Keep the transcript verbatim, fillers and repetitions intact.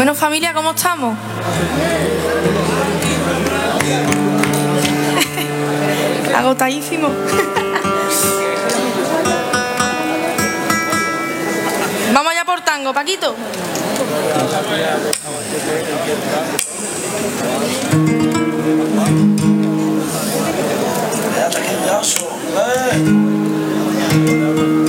Bueno, familia, ¿cómo estamos? Agotadísimo. Vamos allá por tango, Paquito. Hasta que ya